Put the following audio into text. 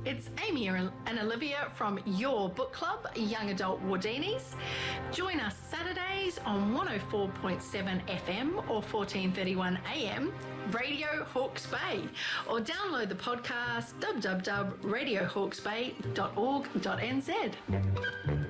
It's Amy and Olivia from your book club, Young Adult Wardinis. Join us Saturdays on 104.7 FM or 1431 AM, Radio Hawke's Bay, or download the podcast www.radiohawkesbay.org.nz.